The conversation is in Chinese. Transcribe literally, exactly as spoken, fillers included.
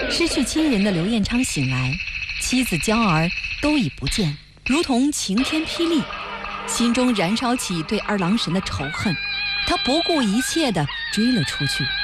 失去亲人的刘彦昌醒来，妻子娇儿都已不见，如同晴天霹雳，心中燃烧起对二郎神的仇恨。他不顾一切地追了出去。